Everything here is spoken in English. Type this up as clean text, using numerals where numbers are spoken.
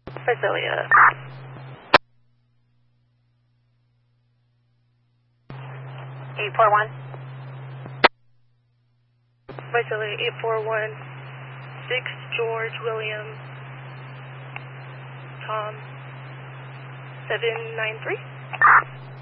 Visalia. 841. Visalia 841. 6 George William Tom 793.